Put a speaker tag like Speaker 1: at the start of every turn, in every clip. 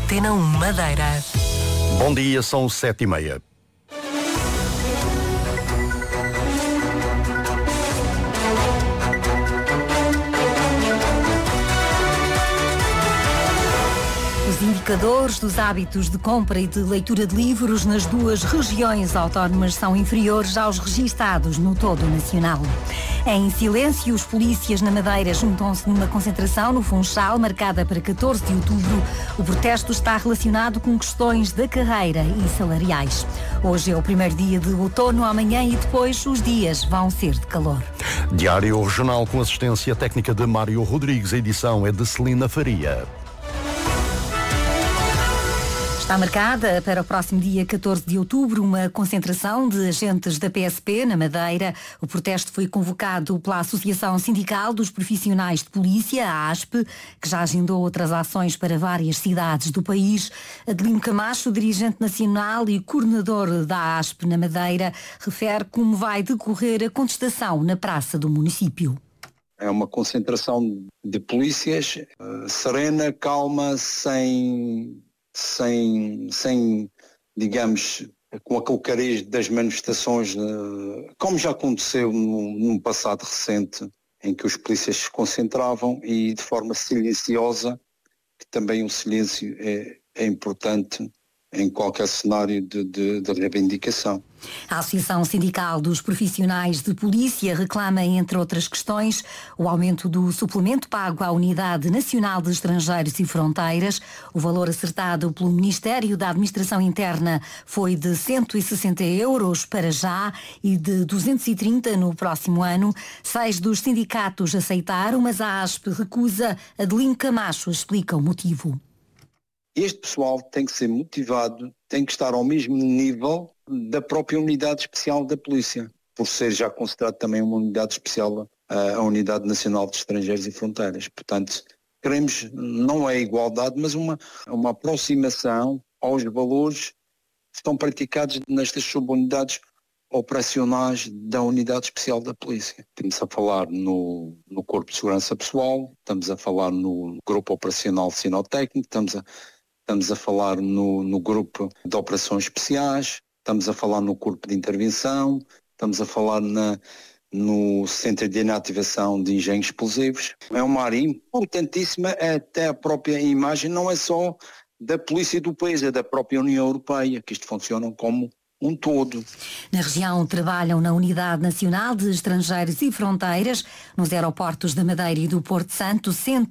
Speaker 1: Antena 1 Madeira.
Speaker 2: Bom dia, são 7h30.
Speaker 3: Os indicadores dos hábitos de compra e de leitura de livros nas duas regiões autónomas são inferiores aos registados no todo nacional. Em silêncio, os polícias na Madeira juntam-se numa concentração no Funchal, marcada para 14 de outubro. O protesto está relacionado com questões da carreira e salariais. Hoje é o primeiro dia de outono, amanhã e depois os dias vão ser de calor.
Speaker 2: Diário Regional com assistência técnica de Mário Rodrigues. A edição é de Celina Faria.
Speaker 3: Está marcada para o próximo dia 14 de outubro uma concentração de agentes da PSP na Madeira. O protesto foi convocado pela Associação Sindical dos Profissionais de Polícia, a ASP, que já agendou outras ações para várias cidades do país. Adelino Camacho, dirigente nacional e coordenador da ASP na Madeira, refere como vai decorrer a contestação na praça do município.
Speaker 4: É uma concentração de polícias serena, calma, sem, digamos, com aquele cariz das manifestações, como já aconteceu num passado recente, em que os polícias se concentravam e de forma silenciosa, que também o silêncio é importante em qualquer cenário de reivindicação.
Speaker 3: A Associação Sindical dos Profissionais de Polícia reclama, entre outras questões, o aumento do suplemento pago à Unidade Nacional de Estrangeiros e Fronteiras. O valor acertado pelo Ministério da Administração Interna foi de 160 euros para já e de 230 no próximo ano. 6 dos sindicatos aceitaram, mas a ASP recusa. Adelino Camacho explica o motivo.
Speaker 4: Este pessoal tem que ser motivado, tem que estar ao mesmo nível da própria Unidade Especial da Polícia, por ser já considerado também uma unidade especial, a Unidade Nacional de Estrangeiros e Fronteiras. Portanto, queremos, não é igualdade, mas uma aproximação aos valores que estão praticados nestas subunidades operacionais da Unidade Especial da Polícia. Estamos a falar no Corpo de Segurança Pessoal, estamos a falar no Grupo Operacional Sinotécnico, estamos a falar no Grupo de Operações Especiais, estamos a falar no Corpo de Intervenção, estamos a falar no Centro de Inativação de Engenhos Explosivos. É uma área importantíssima, até a própria imagem, não é só da polícia do país, é da própria União Europeia, que isto funciona como um todo.
Speaker 3: Na região trabalham na Unidade Nacional de Estrangeiros e Fronteiras, nos aeroportos da Madeira e do Porto Santo,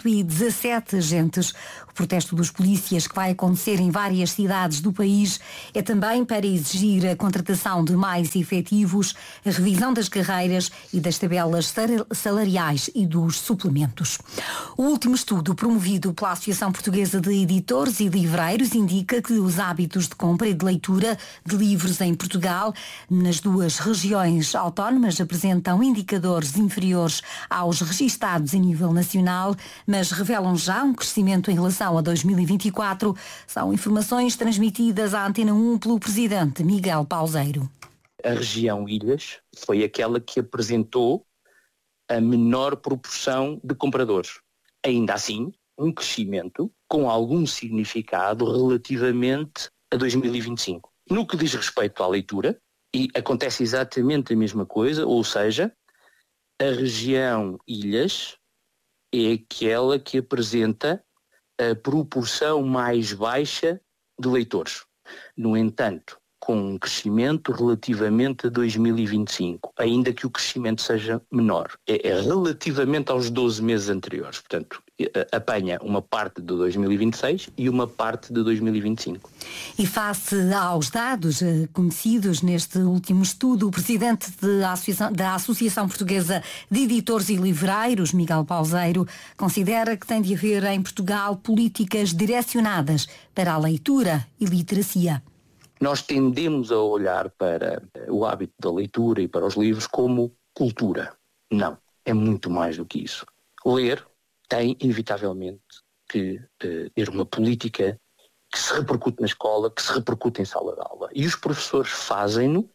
Speaker 3: 117 agentes. O protesto dos polícias, que vai acontecer em várias cidades do país, é também para exigir a contratação de mais efetivos, a revisão das carreiras e das tabelas salariais e dos suplementos. O último estudo promovido pela Associação Portuguesa de Editores e Livreiros indica que os hábitos de compra e de leitura de livros em Portugal, nas duas regiões autónomas, apresentam indicadores inferiores aos registados a nível nacional, mas revelam já um crescimento em relação a 2024. São informações transmitidas à Antena 1 pelo presidente Miguel Pauseiro.
Speaker 5: A região Ilhas foi aquela que apresentou a menor proporção de compradores. Ainda assim, um crescimento com algum significado relativamente a 2025. No que diz respeito à leitura, e acontece exatamente a mesma coisa, ou seja, a região Ilhas é aquela que apresenta a proporção mais baixa de leitores. No entanto, com um crescimento relativamente a 2025, ainda que o crescimento seja menor. É relativamente aos 12 meses anteriores. Portanto, apanha uma parte de 2026 e uma parte de 2025.
Speaker 3: E face aos dados conhecidos neste último estudo, o presidente da Associação Portuguesa de Editores e Livreiros, Miguel Pauseiro, considera que tem de haver em Portugal políticas direcionadas para a leitura e literacia.
Speaker 5: Nós tendemos a olhar para o hábito da leitura e para os livros como cultura. Não, é muito mais do que isso. Ler tem, inevitavelmente, que ter uma política que se repercute na escola, que se repercute em sala de aula. E os professores fazem-no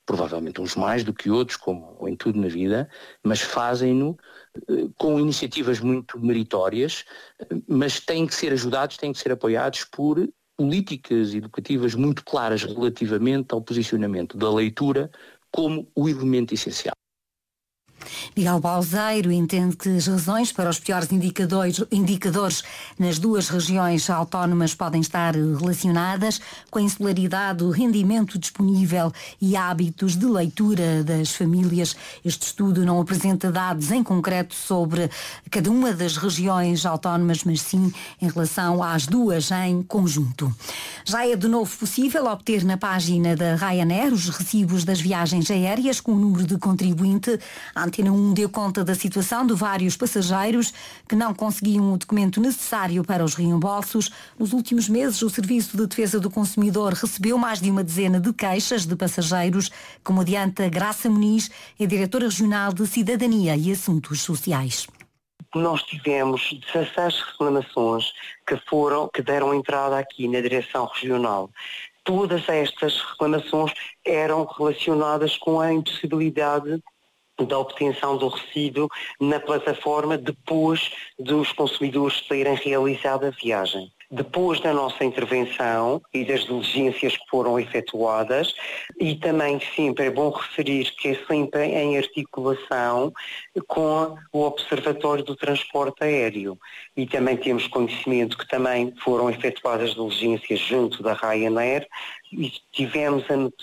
Speaker 5: provavelmente uns mais do que outros, como em tudo na vida, mas fazem-no com iniciativas muito meritórias, mas têm que ser ajudados, têm que ser apoiados por políticas educativas muito claras relativamente ao posicionamento da leitura como o elemento essencial.
Speaker 3: Miguel Balseiro entende que as razões para os piores indicadores nas duas regiões autónomas podem estar relacionadas com a insularidade, o rendimento disponível e hábitos de leitura das famílias. Este estudo não apresenta dados em concreto sobre cada uma das regiões autónomas, mas sim em relação às duas em conjunto. Já é de novo possível obter na página da Ryanair os recibos das viagens aéreas com o número de contribuinte. A Antena 1 deu conta da situação de vários passageiros que não conseguiam o documento necessário para os reembolsos. Nos últimos meses, o Serviço de Defesa do Consumidor recebeu mais de uma dezena de queixas de passageiros, como adianta Graça Muniz, é diretora regional de Cidadania e Assuntos Sociais.
Speaker 1: Nós tivemos 16 reclamações que deram entrada aqui na direção regional. Todas estas reclamações eram relacionadas com a impossibilidade da obtenção do recibo na plataforma depois dos consumidores terem realizado a viagem. Depois da nossa intervenção e das diligências que foram efetuadas, e também sempre é bom referir que é sempre em articulação com o Observatório do Transporte Aéreo. E também temos conhecimento que também foram efetuadas diligências junto da Ryanair e tivemos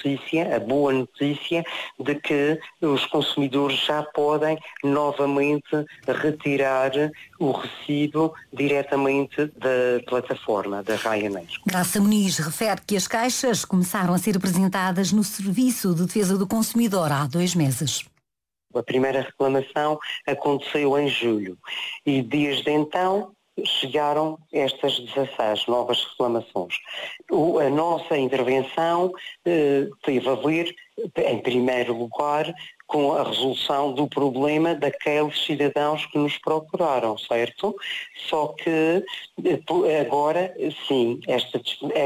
Speaker 1: a boa notícia de que os consumidores já podem novamente retirar o recibo diretamente da plataforma da Ryanair.
Speaker 3: Graça Muniz refere que as queixas começaram a ser apresentadas no Serviço de Defesa do Consumidor há 2 meses.
Speaker 1: A primeira reclamação aconteceu em julho e desde então chegaram estas 16 novas reclamações. A nossa intervenção teve a ver, em primeiro lugar, com a resolução do problema daqueles cidadãos que nos procuraram, certo? Só que agora, sim, esta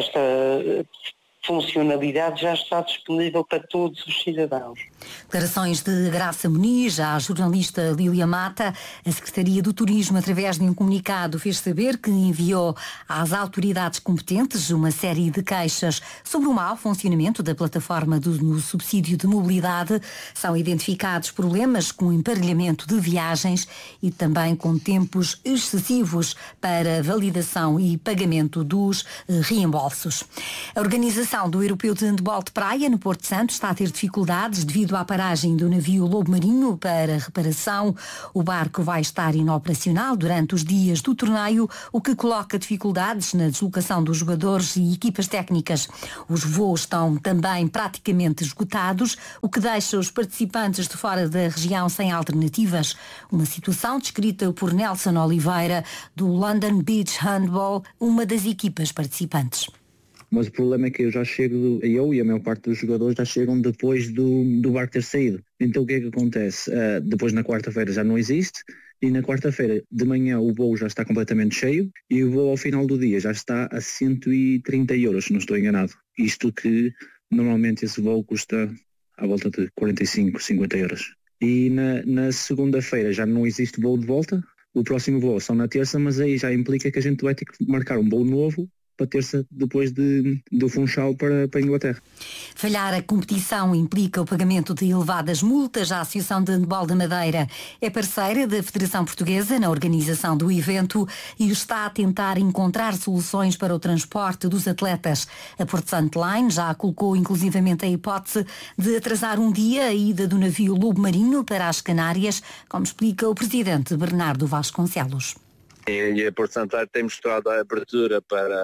Speaker 1: funcionalidade já está disponível para todos os cidadãos.
Speaker 3: Declarações de Graça Muniz à jornalista Lília Mata. A Secretaria do Turismo, através de um comunicado, fez saber que enviou às autoridades competentes uma série de queixas sobre o mau funcionamento da plataforma no subsídio de mobilidade. São identificados problemas com emparelhamento de viagens e também com tempos excessivos para validação e pagamento dos reembolsos. A organização do Europeu de Handball de Praia no Porto Santo está a ter dificuldades devido à paragem do navio Lobo Marinho para reparação. O barco vai estar inoperacional durante os dias do torneio, o que coloca dificuldades na deslocação dos jogadores e equipas técnicas. Os voos estão também praticamente esgotados, o que deixa os participantes de fora da região sem alternativas. Uma situação descrita por Nelson Oliveira, do London Beach Handball, uma das equipas participantes.
Speaker 6: Mas o problema é que eu e a maior parte dos jogadores já chegam depois do barco ter saído. Então o que é que acontece? Depois na quarta-feira já não existe e na quarta-feira de manhã o voo já está completamente cheio e o voo ao final do dia já está a 130 euros, se não estou enganado. Isto que normalmente esse voo custa à volta de 45, 50 euros. E na segunda-feira já não existe voo de volta. O próximo voo são na terça, mas aí já implica que a gente vai ter que marcar um voo novo para terça depois do Funchal para a Inglaterra.
Speaker 3: Falhar a competição implica o pagamento de elevadas multas. A Associação de Handball da Madeira é parceira da Federação Portuguesa na organização do evento e está a tentar encontrar soluções para o transporte dos atletas. A Porto Santo Line já colocou inclusivamente a hipótese de atrasar um dia a ida do navio Lobo Marinho para as Canárias, como explica o presidente Bernardo Vasconcelos.
Speaker 7: E a Porto Santo tem mostrado a abertura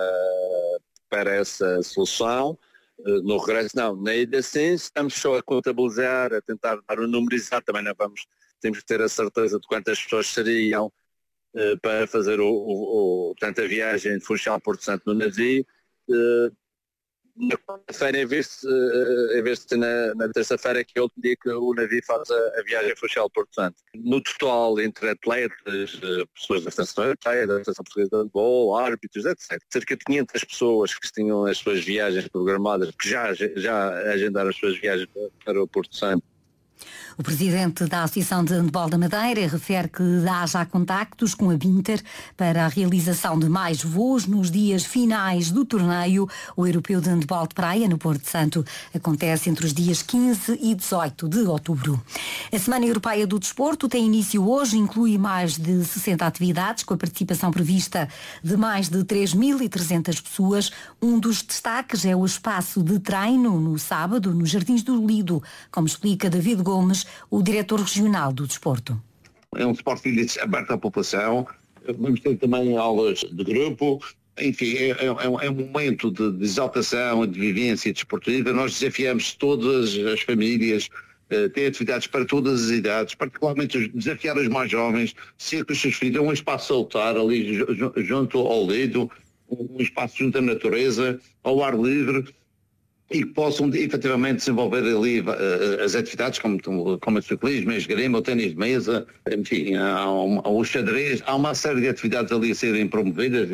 Speaker 7: para essa solução. No regresso não, na ida sim, estamos só a contabilizar, a tentar dar o número exato, também não temos que ter a certeza de quantas pessoas seriam para fazer portanto, a viagem de Funchal a Porto Santo no navio. na quarta-feira, em vez de ser na terça-feira, que é o último dia que o navio faz a viagem Funchal Porto Santo. No total, entre atletas, pessoas da Federação Europeia, da Federação Portuguesa de Handball, árbitros, etc., cerca de 500 pessoas que tinham as suas viagens programadas, que já agendaram as suas viagens para o Porto Santo.
Speaker 3: O presidente da Associação de Handball da Madeira refere que há já contactos com a Binter para a realização de mais voos nos dias finais do torneio. O Europeu de Handball de Praia, no Porto Santo, acontece entre os dias 15 e 18 de outubro. A Semana Europeia do Desporto tem início hoje, inclui mais de 60 atividades, com a participação prevista de mais de 3.300 pessoas. Um dos destaques é o espaço de treino no sábado, nos Jardins do Lido, como explica David Gomes, o diretor regional do desporto.
Speaker 8: É um Sport Village aberto à população, vamos ter também aulas de grupo, enfim, é um momento de exaltação, de vivência desportiva. Nós desafiamos todas as famílias, ter atividades para todas as idades, particularmente desafiar os mais jovens, ser com os seus filhos, um espaço salutar ali junto ao Lido, um espaço junto à natureza, ao ar livre, e que possam efetivamente desenvolver ali as atividades como o ciclismo, a esgrima, o ténis de mesa, enfim, o xadrez. Há uma série de atividades ali a serem promovidas,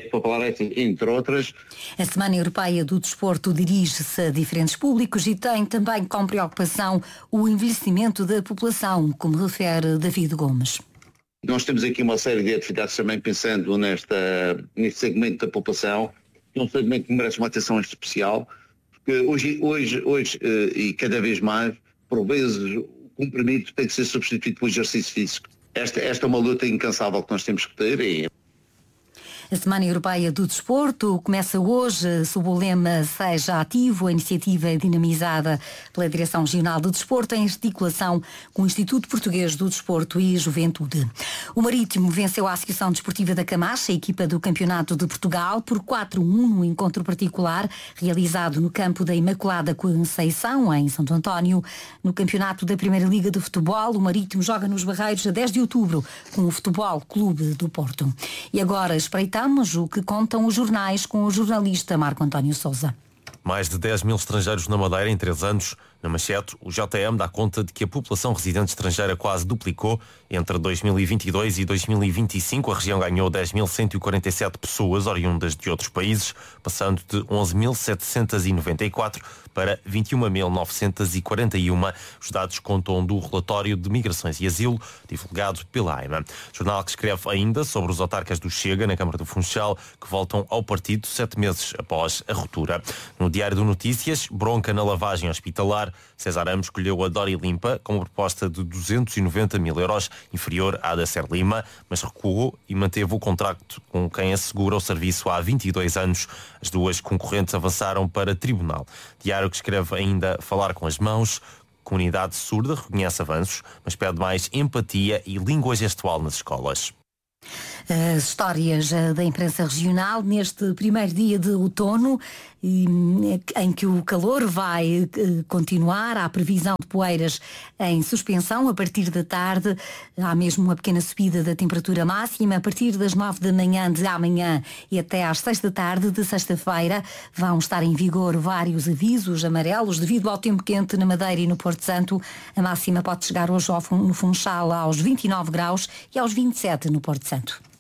Speaker 8: entre outras.
Speaker 3: A Semana Europeia do Desporto dirige-se a diferentes públicos e tem também como preocupação o envelhecimento da população, como refere David Gomes.
Speaker 8: Nós temos aqui uma série de atividades também pensando neste segmento da população, que é um segmento que merece uma atenção especial. Hoje e cada vez mais, por vezes, o comprimido tem que ser substituído pelo exercício físico. Esta é uma luta incansável que nós temos que ter.
Speaker 3: A Semana Europeia do Desporto começa hoje sob o lema Seja Ativo. A iniciativa é dinamizada pela Direção Regional do Desporto em articulação com o Instituto Português do Desporto e Juventude. O Marítimo venceu a Associação Desportiva da Camacha, a equipa do Campeonato de Portugal, por 4-1 no encontro particular realizado no campo da Imaculada Conceição, em Santo António. No Campeonato da Primeira Liga de Futebol, o Marítimo joga nos Barreiros a 10 de outubro com o Futebol Clube do Porto. E agora espreitamos o que contam os jornais com o jornalista Marco António Sousa.
Speaker 9: Mais de 10 mil estrangeiros na Madeira em 3 anos. Na manchete, o JM dá conta de que a população residente estrangeira quase duplicou. Entre 2022 e 2025, a região ganhou 10.147 pessoas oriundas de outros países, passando de 11.794 para 21.941. Os dados contam do relatório de Migrações e Asilo, divulgado pela AIMA. Jornal que escreve ainda sobre os autarcas do Chega, na Câmara do Funchal, que voltam ao partido 7 meses após a ruptura. No Diário de Notícias, bronca na lavagem hospitalar. César Ramos escolheu a Dori Limpa com uma proposta de 290 mil euros, inferior à da Ser Lima, mas recuou e manteve o contrato com quem assegura o serviço há 22 anos. As duas concorrentes avançaram para tribunal. Diário que escreve ainda falar com as mãos. Comunidade surda reconhece avanços, mas pede mais empatia e língua gestual nas escolas.
Speaker 3: As histórias da imprensa regional neste primeiro dia de outono, em que o calor vai continuar. Há previsão de poeiras em suspensão a partir da tarde. Há mesmo uma pequena subida da temperatura máxima. A partir das 9 da manhã de amanhã e até às 6 da tarde de sexta-feira vão estar em vigor vários avisos amarelos devido ao tempo quente na Madeira e no Porto Santo. A máxima pode chegar hoje no Funchal aos 29 graus e aos 27 no Porto Santo.